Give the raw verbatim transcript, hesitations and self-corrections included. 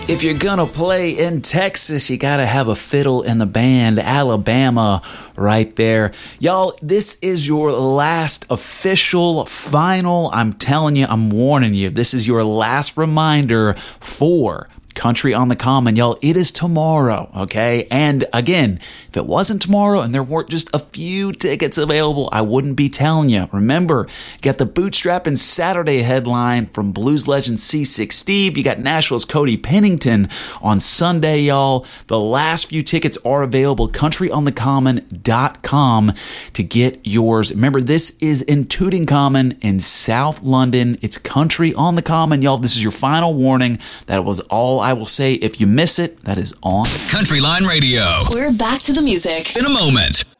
If you're gonna play in Texas, you gotta have a fiddle in the band. Alabama right there. Y'all, this is your last official, final, I'm telling you, I'm warning you, this is your last reminder for Country on the Common. Y'all, it is tomorrow, okay? And again, if it wasn't tomorrow and there weren't just a few tickets available, I wouldn't be telling you. Remember, you got the Bootstrappin' Saturday headline from blues legend C six Steve. You got Nashville's Cody Pennington on Sunday, y'all. The last few tickets are available. country on the common dot com to get yours. Remember, this is in Tootingcommon in South London. It's Country on the Common, y'all. This is your final warning. That was all I will say. If you miss it, that is on Country Line Radio. We're back to the music in a moment.